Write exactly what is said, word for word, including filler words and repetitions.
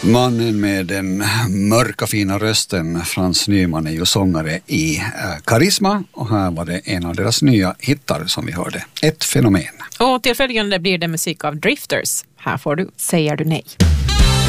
Mannen med den mörka fina rösten, Frans Nyman, är ju sångare i eh, Karisma, och här var det en av deras nya hittar som vi hörde, Ett fenomen. Och tillfälligande blir det musik av Drifters. Här får du Säger du nej.